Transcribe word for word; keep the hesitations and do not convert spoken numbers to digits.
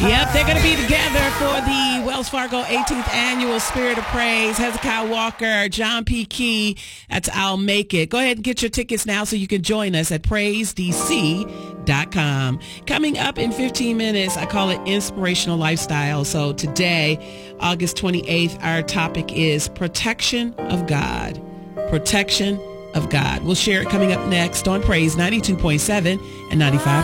Yep, they're going to be together for the Wells Fargo eighteenth Annual Spirit of Praise. Hezekiah Walker, John P. Key. That's I'll Make It. Go ahead and get your tickets now so you can join us at praise d c dot com. Coming up in fifteen minutes, I call it Inspirational Lifestyle. So today, August twenty-eighth, our topic is Protection of God. Protection of God. We'll share it coming up next on Praise ninety-two point seven and ninety-five.